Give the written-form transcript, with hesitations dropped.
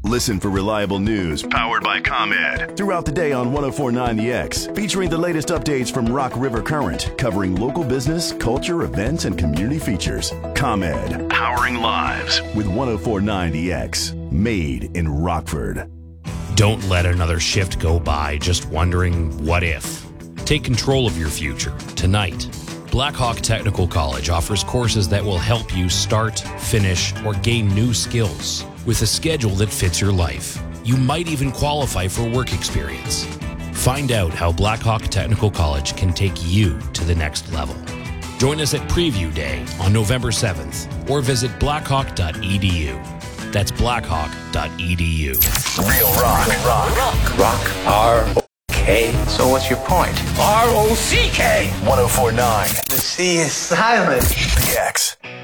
Listen for reliable news powered by ComEd throughout the day on 104.9 The X, featuring the latest updates from Rock River Current, covering local business, culture, events, and community features. ComEd, powering lives with 104.9 The X, made in Rockford. Don't let another shift go by just wondering what if. Take control of your future tonight. Blackhawk Technical College offers courses that will help you start, finish, or gain new skills with a schedule that fits your life. You might even qualify for work experience. Find out how Blackhawk Technical College can take you to the next level. Join us at Preview Day on November 7th or visit blackhawk.edu. That's blackhawk.edu. Real rock. R-O-K. So what's your point? R-O-C-K. 104.9. The C is silent. The X.